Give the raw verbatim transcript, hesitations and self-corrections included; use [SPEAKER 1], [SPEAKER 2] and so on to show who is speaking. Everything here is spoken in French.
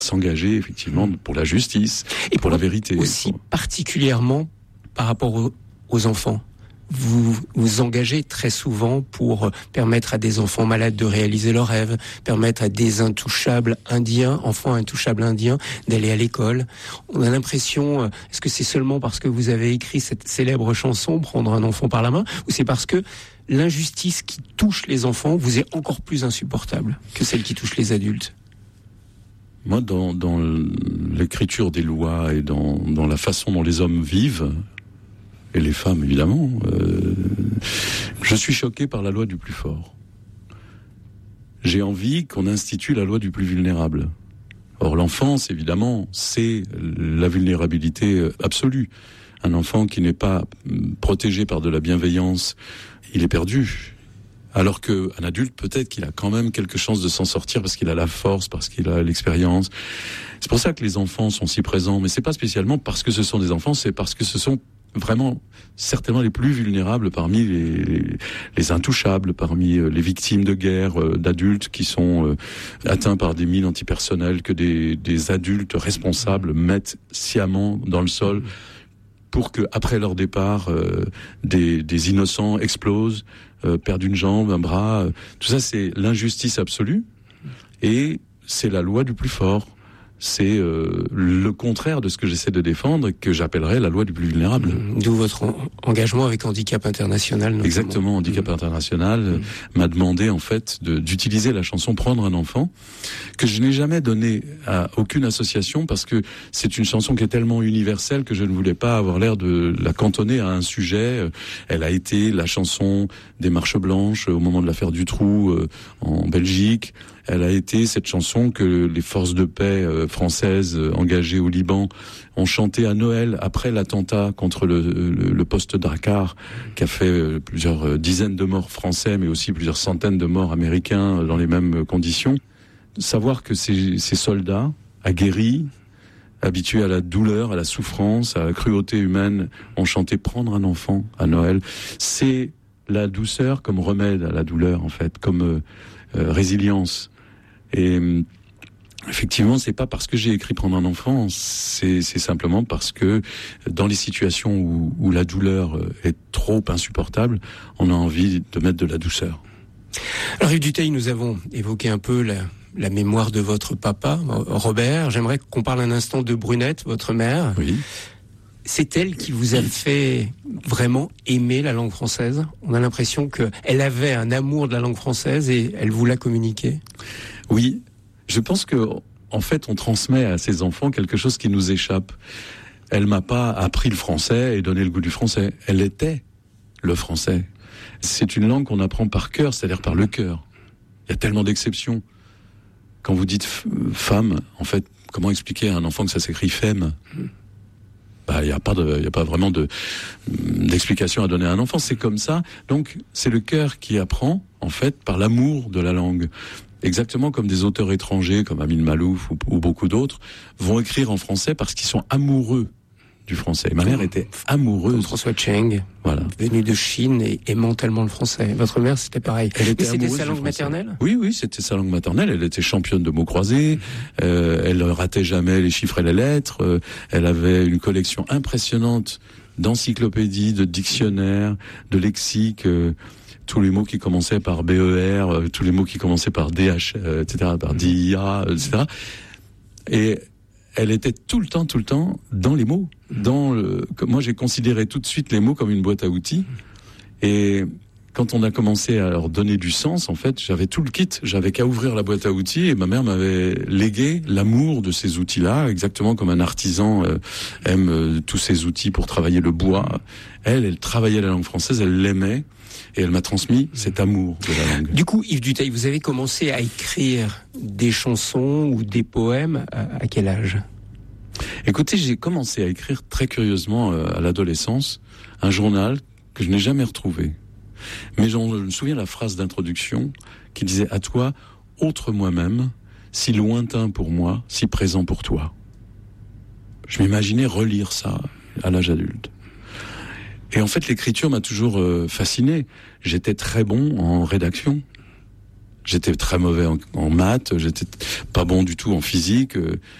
[SPEAKER 1] s'engager effectivement pour la justice et pour, pour la vérité.
[SPEAKER 2] Aussi particulièrement par rapport aux, aux enfants. Vous vous engagez très souvent pour permettre à des enfants malades de réaliser leurs rêves, permettre à des intouchables indiens, enfants intouchables indiens, d'aller à l'école. On a l'impression, est-ce que c'est seulement parce que vous avez écrit cette célèbre chanson, Prendre un enfant par la main, ou c'est parce que l'injustice qui touche les enfants vous est encore plus insupportable que celle qui touche les adultes?
[SPEAKER 1] Moi, dans, dans l'écriture des lois et dans, dans la façon dont les hommes vivent, et les femmes évidemment, euh, je suis choqué par la loi du plus fort. J'ai envie qu'on institue la loi du plus vulnérable. Or l'enfance, évidemment, c'est la vulnérabilité absolue. Un enfant qui n'est pas protégé par de la bienveillance, il est perdu. Alors qu'un adulte, peut-être qu'il a quand même quelque chance de s'en sortir parce qu'il a la force, parce qu'il a l'expérience. C'est pour ça que les enfants sont si présents, mais c'est pas spécialement parce que ce sont des enfants, c'est parce que ce sont vraiment certainement les plus vulnérables parmi les, les, les intouchables, parmi les victimes de guerre, euh, d'adultes qui sont euh, atteints par des mines antipersonnelles que des, des adultes responsables mettent sciemment dans le sol pour que après leur départ, euh, des, des innocents explosent, euh, perdent une jambe, un bras. Euh, tout ça, c'est l'injustice absolue et c'est la loi du plus fort. C'est euh, le contraire de ce que j'essaie de défendre et que j'appellerais la loi du plus vulnérable.
[SPEAKER 2] D'où votre en- engagement avec Handicap International. Notamment.
[SPEAKER 1] Exactement, Handicap mmh. International mmh. m'a demandé en fait de, d'utiliser la chanson Prendre un enfant, que je n'ai jamais donnée à aucune association parce que c'est une chanson qui est tellement universelle que je ne voulais pas avoir l'air de la cantonner à un sujet. Elle a été la chanson des marches blanches au moment de l'affaire Dutroux euh, en Belgique. Elle a été cette chanson que les forces de paix euh, françaises euh, engagées au Liban ont chanté à Noël après l'attentat contre le, le, le poste Dakar, qui a fait euh, plusieurs euh, dizaines de morts français, mais aussi plusieurs centaines de morts américains euh, dans les mêmes conditions. Savoir que ces, ces soldats aguerris, habitués à la douleur, à la souffrance, à la cruauté humaine, ont chanté Prendre un enfant à Noël, c'est la douceur comme remède à la douleur, en fait, comme euh, euh, résilience. Et euh, effectivement, c'est pas parce que j'ai écrit Prendre un enfant, c'est, c'est simplement parce que dans les situations où, où la douleur est trop insupportable, on a envie de mettre de la douceur.
[SPEAKER 2] Alors Yves Dutheil, nous avons évoqué un peu la, la mémoire de votre papa, Robert. J'aimerais qu'on parle un instant de Brunette, votre mère.
[SPEAKER 1] Oui.
[SPEAKER 2] C'est elle qui vous a fait vraiment aimer la langue française. On a l'impression qu'elle avait un amour de la langue française et elle vous l'a communiqué.
[SPEAKER 1] Oui, je pense que en fait, on transmet à ses enfants quelque chose qui nous échappe. Elle m'a pas appris le français et donné le goût du français. Elle était le français. C'est une langue qu'on apprend par cœur, c'est-à-dire par le cœur. Il y a tellement d'exceptions. Quand vous dites f- femme, en fait, comment expliquer à un enfant que ça s'écrit femme ? Bah, il n'y a pas de, il y a pas vraiment de, d'explication à donner à un enfant. C'est comme ça. Donc, c'est le cœur qui apprend, en fait, par l'amour de la langue. Exactement comme des auteurs étrangers, comme Amin Malouf ou, ou beaucoup d'autres, vont écrire en français parce qu'ils sont amoureux du français. Et ma mère était amoureuse.
[SPEAKER 2] Comme François Cheng, voilà, venu de Chine et aimant tellement le français. Votre mère, c'était pareil.
[SPEAKER 1] Elle était
[SPEAKER 2] Mais c'était sa langue maternelle ?
[SPEAKER 1] Oui, oui, c'était sa langue maternelle. Elle était championne de mots croisés. Euh, elle ratait jamais les chiffres et les lettres. Euh, elle avait une collection impressionnante d'encyclopédies, de dictionnaires, de lexiques. Euh, tous les mots qui commençaient par B E R, euh, tous les mots qui commençaient par D H, euh, et cetera, par D I A, et cetera. Et elle était tout le temps, tout le temps dans les mots. Dans le, moi, j'ai considéré tout de suite les mots comme une boîte à outils. Et quand on a commencé à leur donner du sens, en fait, j'avais tout le kit. J'avais qu'à ouvrir la boîte à outils et ma mère m'avait légué l'amour de ces outils-là, exactement comme un artisan euh, aime euh, tous ces outils pour travailler le bois. Elle, elle travaillait la langue française, elle l'aimait. Et elle m'a transmis cet amour de la langue.
[SPEAKER 2] Du coup, Yves Dutheil, vous avez commencé à écrire des chansons ou des poèmes à, à quel âge ?
[SPEAKER 1] Écoutez, j'ai commencé à écrire très curieusement euh, à l'adolescence un journal que je n'ai jamais retrouvé. Mais je me souviens la phrase d'introduction qui disait « À toi, autre moi-même, si lointain pour moi, si présent pour toi ». Je m'imaginais relire ça à l'âge adulte. Et en fait, l'écriture m'a toujours euh, fasciné. J'étais très bon en rédaction. J'étais très mauvais en, en maths, j'étais pas bon du tout en physique.